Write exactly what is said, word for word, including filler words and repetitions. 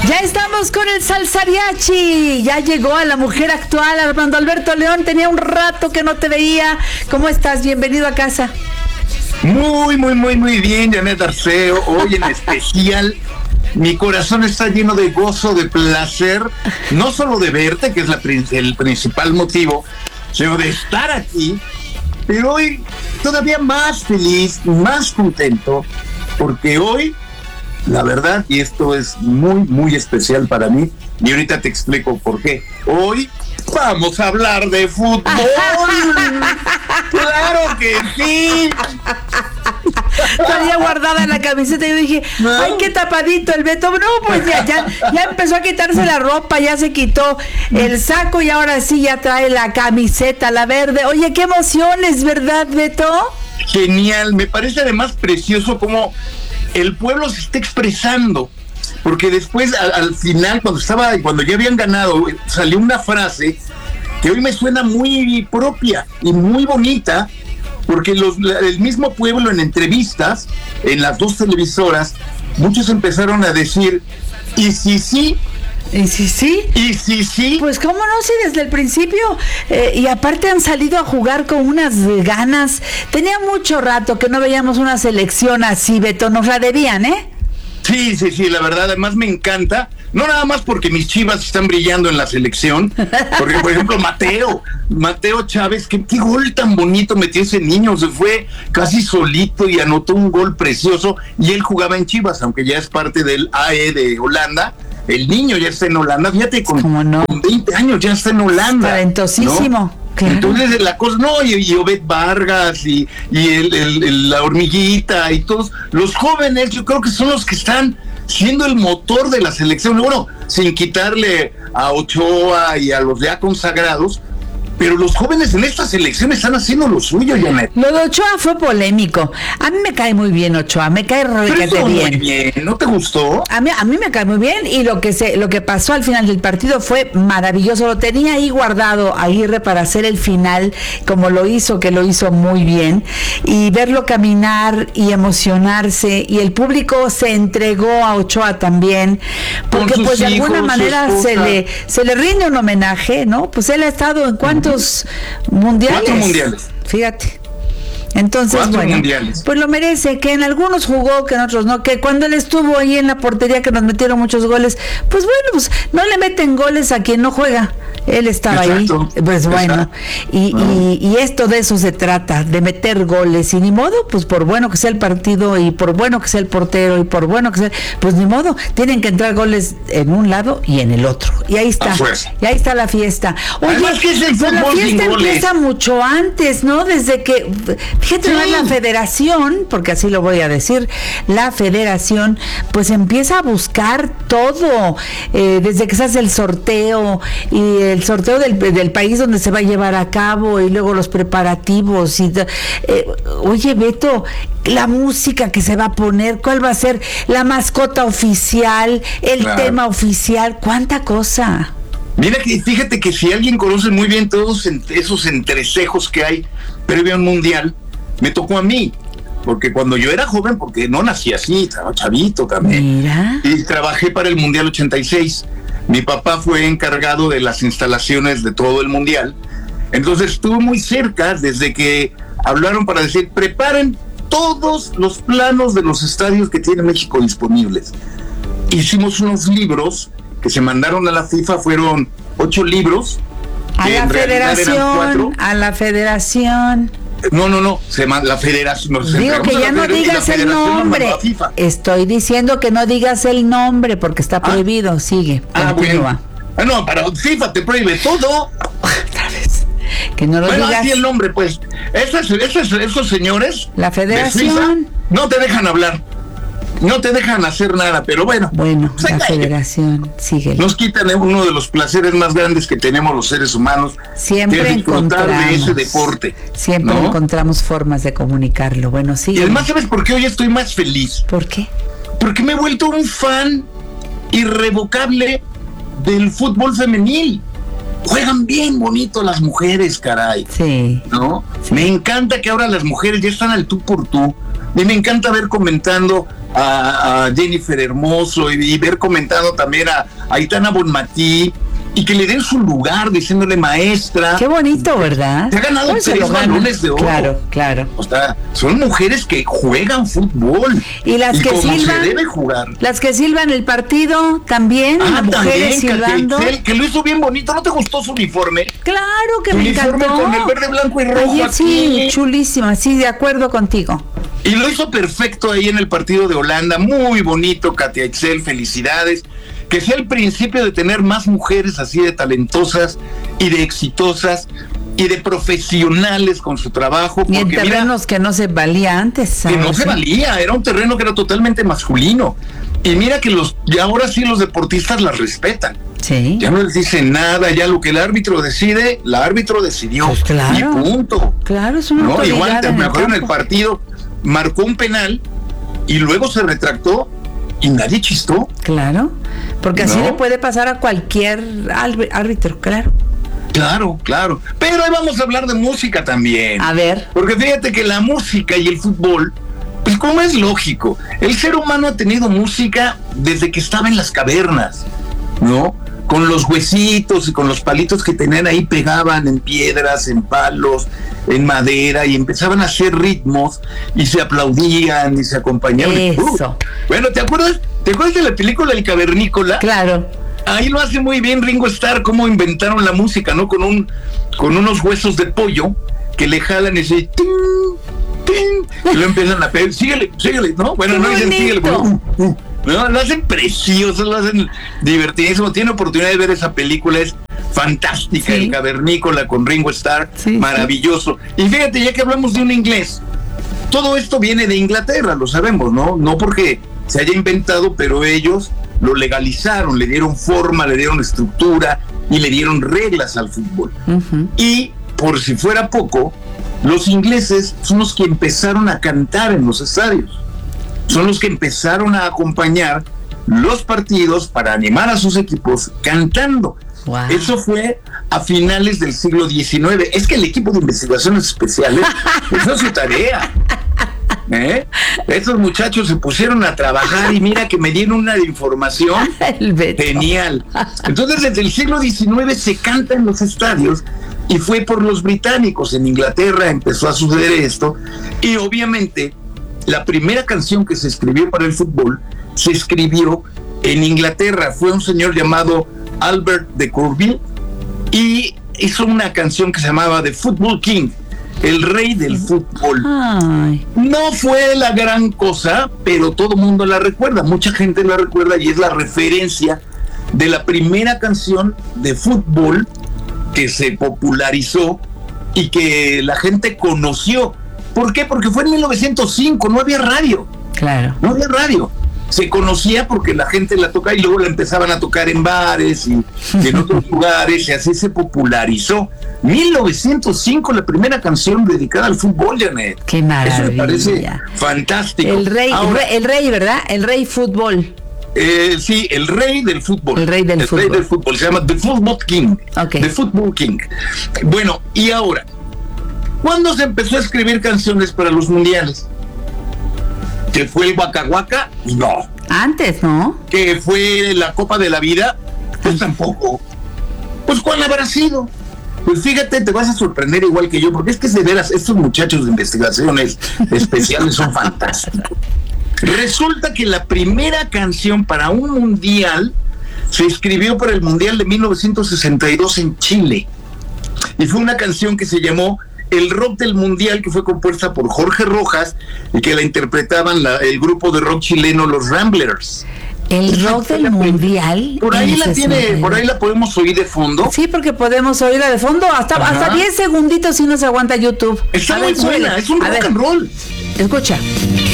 Ya estamos con el Salsariachi. Ya llegó a la mujer actual, Armando Alberto León. Tenía un rato que no te veía. ¿Cómo estás? Bienvenido a casa. Muy, muy, muy, muy bien, Janet Arceo. Hoy en especial, mi corazón está lleno de gozo, de placer, no solo de verte, que es la, el principal motivo, sino de estar aquí, pero hoy todavía más feliz, más contento, porque hoy, la verdad, y esto es muy, muy especial para mí, y ahorita te explico por qué. Hoy vamos a hablar de fútbol. ¡Claro que sí! Estaría guardada en la camiseta y yo dije, ¿no? Ay, qué tapadito el Beto. No, pues ya, ya, ya empezó a quitarse la ropa, ya se quitó el saco y ahora sí ya trae la camiseta, la verde. Oye, qué emociones, ¿verdad, Beto? Genial, me parece además precioso cómo el pueblo se está expresando, porque después al, al final, cuando estaba, cuando ya habían ganado, salió una frase que hoy me suena muy propia y muy bonita, porque los, el mismo pueblo en entrevistas, en las dos televisoras, muchos empezaron a decir, ¿y si sí? ¿Y si sí? ¿Y si sí? Pues cómo no, si desde el principio, eh, y aparte han salido a jugar con unas ganas. Tenía mucho rato que no veíamos una selección así, Beto, nos la debían, ¿eh? Sí, sí, sí, la verdad, además me encanta, no nada más porque mis Chivas están brillando en la selección, porque por ejemplo Mateo, Mateo Chávez, qué, qué gol tan bonito metió ese niño, se fue casi solito y anotó un gol precioso, y él jugaba en Chivas, aunque ya es parte del A E de Holanda, el niño ya está en Holanda, fíjate, con, no? con veinte años ya está en Holanda. Talentosísimo. ¿No? Claro. Entonces la cosa, no, y, y Obed Vargas y, y el, el, el, la hormiguita y todos, los jóvenes yo creo que son los que están siendo el motor de la selección, bueno, sin quitarle a Ochoa y a los ya consagrados, pero los jóvenes en esta selección están haciendo lo suyo, Janet. Lo de Ochoa fue polémico. A mí me cae muy bien Ochoa, me cae requete bien. Muy bien. ¿No te gustó? A mí, a mí me cae muy bien, y lo que se, lo que pasó al final del partido fue maravilloso. Lo tenía ahí guardado Aguirre para hacer el final, como lo hizo, que lo hizo muy bien, y verlo caminar y emocionarse, y el público se entregó a Ochoa también, porque pues de alguna hijos, manera se le, se le rinde un homenaje, ¿no? Pues él ha estado en cuántos mundiales. Cuatro mundiales. Fíjate. Entonces, Cuatro bueno, mundiales. Pues lo merece, que en algunos jugó, que en otros no, que cuando él estuvo ahí en la portería, que nos metieron muchos goles, pues bueno, pues no le meten goles a quien no juega. Él estaba Exacto. ahí, pues bueno, y, uh-huh. y, y esto de eso se trata, de meter goles, y ni modo, pues por bueno que sea el partido, y por bueno que sea el portero, y por bueno que sea, pues ni modo, tienen que entrar goles en un lado y en el otro, y ahí está, y ahí está la fiesta. Oye, Además, ¿qué es el pues la fiesta empieza goles? mucho antes, ¿no? Desde que, fíjate, sí. la federación, porque así lo voy a decir, la federación, pues empieza a buscar todo, eh, desde que se hace el sorteo, y el sorteo del, del país donde se va a llevar a cabo, y luego los preparativos, y eh, oye, Beto, la música que se va a poner, cuál va a ser la mascota oficial, el claro. tema oficial, cuánta cosa. Mira, que fíjate que si alguien conoce muy bien todos esos entrecejos que hay previo a un mundial, me tocó a mí, porque cuando yo era joven, porque no nací así, estaba chavito también, Mira. y trabajé para el Mundial ochenta y seis. Mi papá fue encargado de las instalaciones de todo el mundial, entonces estuve muy cerca desde que hablaron para decir, preparen todos los planos de los estadios que tiene México disponibles. Hicimos unos libros que se mandaron a la FIFA, fueron ocho libros. A la federación, a la federación. No, no, no, se ma- la federación. Nos Digo que ya no digas el nombre. Estoy diciendo que no digas el nombre porque está prohibido. Ah. Sigue. Ah, bueno. Ah, no, para FIFA te prohíbe todo. Otra vez. Que no lo bueno, digas. Así el nombre, pues. Esos, esos, esos señores. La federación. FIFA, no te dejan hablar. No te dejan hacer nada, pero bueno. Bueno, pues la federación, sigue. Nos quitan uno de los placeres más grandes que tenemos los seres humanos. Siempre que es disfrutar encontramos. de ese deporte. Siempre ¿no? encontramos formas de comunicarlo. Bueno, sí. Y además, ¿sabes por qué hoy estoy más feliz? ¿Por qué? Porque me he vuelto un fan irrevocable del fútbol femenil. Juegan bien bonito las mujeres, caray. Sí. ¿No? Sí. Me encanta que ahora las mujeres ya están al tú por tú. Y me encanta ver comentando a, a Jennifer Hermoso y, y ver comentando también a Aitana Bonmatí, y que le den su lugar diciéndole maestra. Qué bonito, ¿verdad? Se ha ganado Pues tres balones de oro. Claro, claro. O sea, son mujeres que juegan fútbol. Y las y que como silban. se debe jugar. Las que silban el partido también, Ah, las mujeres también, silbando. Que, que lo hizo bien bonito. ¿No te gustó su uniforme? Claro que Su me uniforme encantó. con el verde, blanco y rojo. Ayer sí, aquí. chulísima, sí, de acuerdo contigo. Y lo hizo perfecto ahí en el partido de Holanda. Muy bonito, Katia Excel, felicidades. Que sea el principio de tener más mujeres así de talentosas y de exitosas y de profesionales con su trabajo. Y en Porque terrenos mira, que no se valía antes, ¿sabes? que no se valía, era un terreno que era totalmente masculino. Y mira que los, y ahora sí los deportistas las respetan. Sí. Ya no les dicen nada, ya lo que el árbitro decide, el árbitro decidió. Pues claro. Y punto. Claro, es una No, autoridad igual te en me el acuerdo en el campo. partido, marcó un penal y luego se retractó y nadie chistó. Claro, porque así ¿No? le puede pasar a cualquier árb- árbitro, claro. Claro, claro. Pero ahí vamos a hablar de música también. A ver. Porque fíjate que la música y el fútbol, pues como es lógico, el ser humano ha tenido música desde que estaba en las cavernas, ¿no? Con los huesitos y con los palitos que tenían ahí, pegaban en piedras, en palos, en madera, y empezaban a hacer ritmos y se aplaudían y se acompañaban. Eso. Uh, bueno, ¿te acuerdas? ¿Te acuerdas de la película El Cavernícola? Claro. Ahí lo hace muy bien Ringo Starr, cómo inventaron la música, ¿no? Con un, con unos huesos de pollo que le jalan y se ting, ting, y lo empiezan a pedir. Síguele, síguele, ¿no? Bueno, ¡Qué no dicen síguele, pero, bonito! uh, uh, no, lo hacen precioso, lo hacen divertidísimo. Tiene oportunidad de ver esa película, es fantástica, Sí. El Cavernícola con Ringo Starr, Sí, maravilloso. Y fíjate, ya que hablamos de un inglés, todo esto viene de Inglaterra, lo sabemos, ¿no? No porque se haya inventado, pero ellos lo legalizaron, le dieron forma, le dieron estructura y le dieron reglas al fútbol. Ujú. Y por si fuera poco, los ingleses son los que empezaron a cantar en los estadios, son los que empezaron a acompañar los partidos para animar a sus equipos cantando. Wow. Eso fue a finales del siglo diecinueve. Es que el equipo de investigaciones especiales, esa es su tarea. ¿Eh? Estos muchachos se pusieron a trabajar y mira que me dieron una información El Beto. genial. Entonces, desde el siglo diecinueve se canta en los estadios y fue por los británicos. En Inglaterra empezó a suceder esto y obviamente la primera canción que se escribió para el fútbol se escribió en Inglaterra. Fue un señor llamado Albert de Courville y hizo una canción que se llamaba The Football King, el rey del fútbol. Ay, No fue la gran cosa, pero todo el mundo la recuerda, mucha gente la recuerda y es la referencia de la primera canción de fútbol que se popularizó y que la gente conoció. ¿Por qué? Porque fue en mil novecientos cinco, no había radio, claro. no había radio. Se conocía porque la gente la tocaba y luego la empezaban a tocar en bares y, y en otros lugares y así se popularizó. mil novecientos cinco, la primera canción dedicada al fútbol, Janet. Qué Eso me maravilla. parece fantástico. El rey, Ahora, el rey, el rey, ¿verdad? El rey fútbol. eh, sí, el rey del fútbol. El rey del el fútbol. rey del fútbol. Se llama The Football King. Ok. The Football King. Bueno, y ahora, ¿cuándo se empezó a escribir canciones para los mundiales? ¿Que fue el Waka Waka? No. Antes, ¿no? ¿Que fue la Copa de la Vida? Pues tampoco. Pues ¿cuál habrá sido? Pues fíjate, te vas a sorprender igual que yo, porque es que de veras, estos muchachos de investigaciones especiales son fantásticos. Resulta que la primera canción para un mundial se escribió para el Mundial de mil novecientos sesenta y dos en Chile. Y fue una canción que se llamó El Rock del Mundial, que fue compuesta por Jorge Rojas y que la interpretaban la, el grupo de rock chileno Los Ramblers. El Esa rock fue del la prim- mundial. Por ahí en la tiene, sesenta y dos. por ahí la podemos oír de fondo. Sí, porque podemos oírla de fondo. Hasta, Ajá. hasta diez segunditos si nos aguanta YouTube. Está A muy ver, súbele. buena, es un A rock ver, and roll. escucha.